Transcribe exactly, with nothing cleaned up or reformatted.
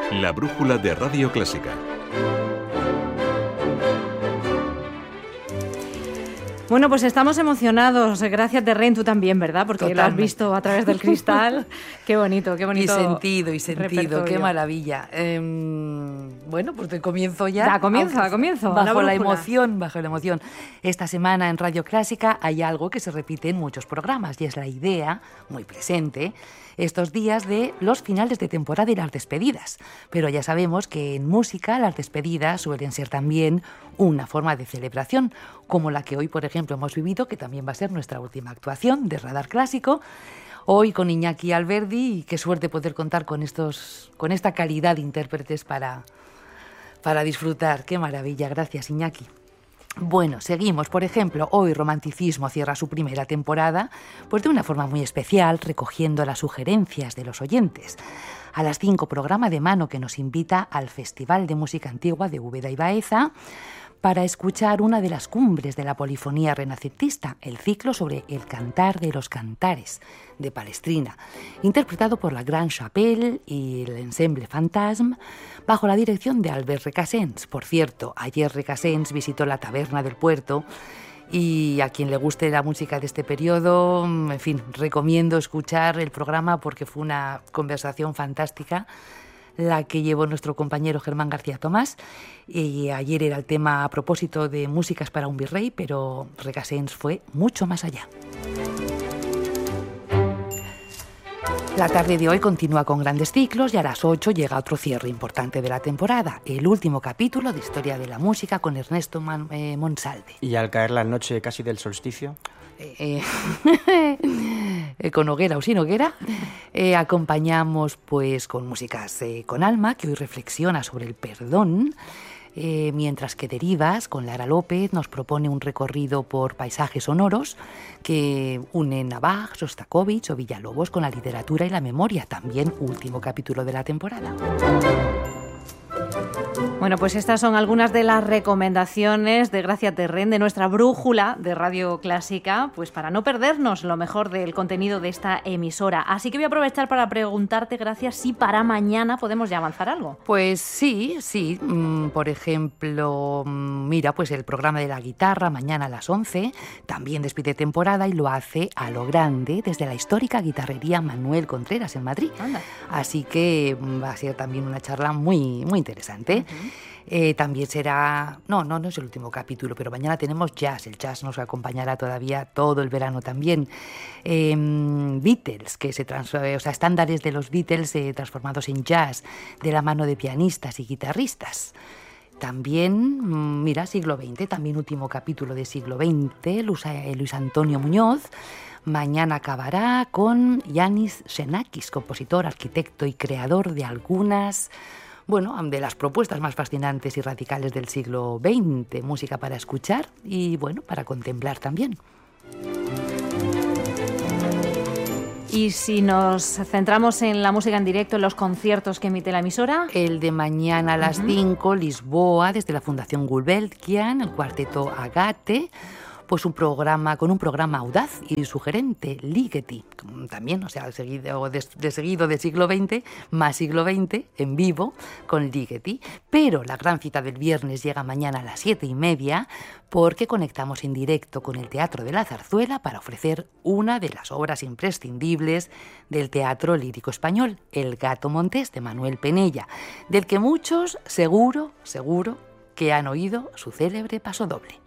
La brújula de Radio Clásica. Bueno, pues estamos emocionados. Gracias, Terren, tú también, ¿verdad? Porque Totalmente. lo has visto a través del cristal. Qué bonito, qué bonito. Y sentido, y sentido, repertorio. qué maravilla. Eh, bueno, pues te comienzo ya. Da comienzo, Aunque- comienzo. Bajo la la brújula. emoción, bajo la emoción. Esta semana en Radio Clásica hay algo que se repite en muchos programas y es la idea, muy presente, estos días de los finales de temporada y las despedidas. Pero ya sabemos que en música las despedidas suelen ser también una forma de celebración, como la que hoy, por ejemplo, hemos vivido, que también va a ser nuestra última actuación de Radar Clásico. Hoy con Iñaki Alberdi, y qué suerte poder contar con, estos, con esta calidad de intérpretes para, para disfrutar. Qué maravilla, gracias Iñaki. Bueno, seguimos. Por ejemplo, hoy Romanticismo cierra su primera temporada, pues de una forma muy especial, recogiendo las sugerencias de los oyentes. A las cinco, programa de mano que nos invita al Festival de Música Antigua de Úbeda y Baeza para escuchar una de las cumbres de la polifonía renacentista, el ciclo sobre el cantar de los cantares de Palestrina, interpretado por la Grande Chapelle y el Ensemble Fantasme, bajo la dirección de Albert Recasens. Por cierto, ayer Recasens visitó la Taberna del Puerto y a quien le guste la música de este periodo, en fin, recomiendo escuchar el programa porque fue una conversación fantástica la que llevó nuestro compañero Germán García Tomás. Y ayer era el tema a propósito de músicas para un virrey, pero Recasens fue mucho más allá. La tarde de hoy continúa con grandes ciclos y a las ocho llega otro cierre importante de la temporada, el último capítulo de Historia de la Música con Ernesto Man- eh, Monsalve. Y al caer la noche casi del solsticio, Eh, eh, con hoguera o sin hoguera, eh, acompañamos pues con músicas eh, con alma, que hoy reflexiona sobre el perdón, eh, mientras que Derivas, con Lara López, nos propone un recorrido por paisajes sonoros que unen a Bach, Shostakovich o Villalobos con la literatura y la memoria, también último capítulo de la temporada. Bueno, pues estas son algunas de las recomendaciones de Gracia Terren, de nuestra brújula de Radio Clásica, pues para no perdernos lo mejor del contenido de esta emisora. Así que voy a aprovechar para preguntarte, Gracia, si para mañana podemos ya avanzar algo. Pues sí, sí. Mm, por ejemplo, mm, mira, pues el programa de la guitarra mañana a las once también despide temporada y lo hace a lo grande desde la histórica guitarrería Manuel Contreras en Madrid. Anda. Así que mm, va a ser también una charla muy, muy interesante. Uh-huh. Eh, también será... No, no, no es el último capítulo, pero mañana tenemos jazz. El jazz nos acompañará todavía todo el verano también. Eh, Beatles, que se trans... o sea, estándares de los Beatles eh, transformados en jazz, de la mano de pianistas y guitarristas. También, mm, mira, siglo veinte, también último capítulo de siglo veinte, Luis, eh, Luis Antonio Muñoz. Mañana acabará con Yanis Xenakis, compositor, arquitecto y creador de algunas... Bueno, de las propuestas más fascinantes y radicales del siglo veinte, música para escuchar y, bueno, para contemplar también. Y si nos centramos en la música en directo, en los conciertos que emite la emisora... El de mañana a las cinco, uh-huh. Lisboa, desde la Fundación Gulbenkian, el cuarteto Agate, pues un programa con un programa audaz y sugerente, Ligeti, también, o sea, seguido de, de seguido de siglo veinte, más siglo veinte, en vivo, con Ligeti. Pero la gran cita del viernes llega mañana a las siete y media, porque conectamos en directo con el Teatro de la Zarzuela para ofrecer una de las obras imprescindibles del teatro lírico español, El Gato Montés, de Manuel Penella, del que muchos, seguro, seguro, que han oído su célebre pasodoble.